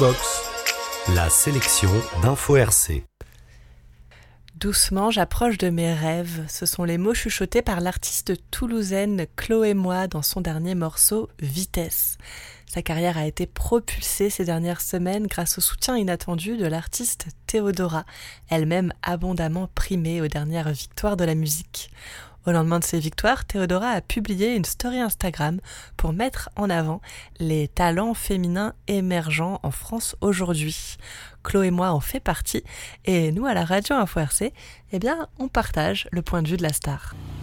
Box, la sélection d'Info RC. Doucement, j'approche de mes rêves. Ce sont les mots chuchotés par l'artiste toulousaine Chloé Moi dans son dernier morceau Vitesse. Sa carrière a été propulsée ces dernières semaines grâce au soutien inattendu de l'artiste Théodora, elle-même abondamment primée aux dernières victoires de la musique. Au lendemain de ces victoires, Théodora a publié une story Instagram pour mettre en avant les talents féminins émergents en France aujourd'hui. Chloé et moi en fait partie et nous à la radio Info RC, on partage le point de vue de la star.